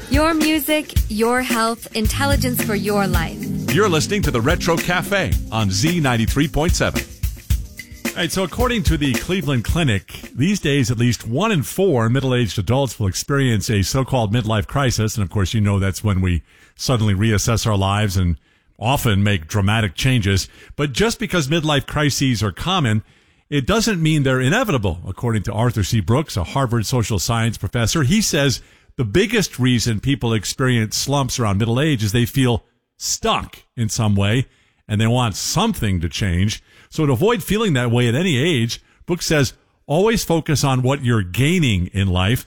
Your music, your health, intelligence for your life. You're listening to the Retro Cafe on Z93.7. All right, so according to the Cleveland Clinic, these days at least 1 in 4 middle-aged adults will experience a so-called midlife crisis. And of course, you know that's when we suddenly reassess our lives and often make dramatic changes. But just because midlife crises are common, it doesn't mean they're inevitable. According to Arthur C. Brooks, a Harvard social science professor, he says the biggest reason people experience slumps around middle age is they feel stuck in some way and they want something to change. So to avoid feeling that way at any age, Brooks says always focus on what you're gaining in life